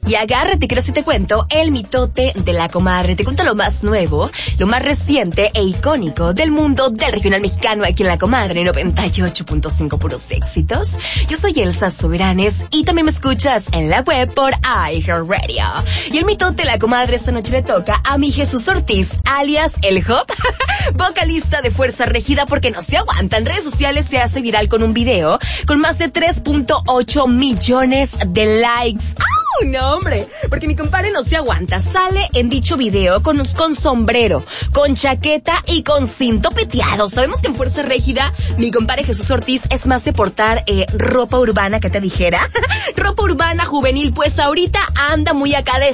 Y agárrate que ahora sí te cuento el mitote de la comadre. Te cuento lo más nuevo, lo más reciente e icónico del mundo del regional mexicano aquí en La Comadre 98.5 puros éxitos. Yo soy Elsa Soberanes y también me escuchas en la web por iHeartRadio. Y el mitote de la comadre esta noche le toca a mi Jesús Ortiz, alias El Hop, vocalista de Fuerza Regida, porque no se aguanta. En redes sociales se hace viral con un video con más de 3.8 millones de likes. ¡Au! No, hombre, porque mi compadre no se aguanta. Sale en dicho video con sombrero, con chaqueta y con cinto peteado. Sabemos que en Fuerza Régida mi compadre Jesús Ortiz es más de portar ropa urbana, que te dijera. Ropa urbana juvenil, pues ahorita anda muy acá de